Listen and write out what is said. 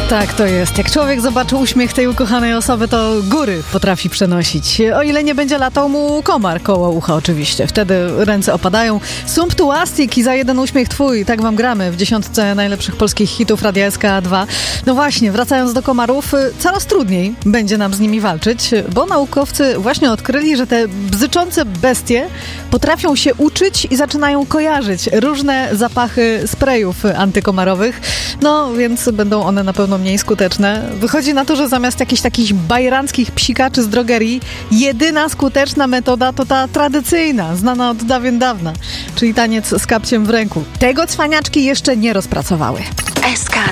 Tak to jest. Jak człowiek zobaczy uśmiech tej ukochanej osoby, to góry potrafi przenosić. O ile nie będzie latał mu komar koło ucha oczywiście. Wtedy ręce opadają. Sumptuastik i za jeden uśmiech twój. Tak wam gramy w 10 najlepszych polskich hitów Radia SK2. No właśnie, wracając do komarów, coraz trudniej będzie nam z nimi walczyć, bo naukowcy właśnie odkryli, że te bzyczące bestie potrafią się uczyć i zaczynają kojarzyć różne zapachy sprayów antykomarowych. No więc będą one na pewno mniej skuteczne. Wychodzi na to, że zamiast jakichś takich bajranckich psikaczy z drogerii, jedyna skuteczna metoda to ta tradycyjna, znana od dawien dawna, czyli taniec z kapciem w ręku. Tego cwaniaczki jeszcze nie rozpracowały. SK2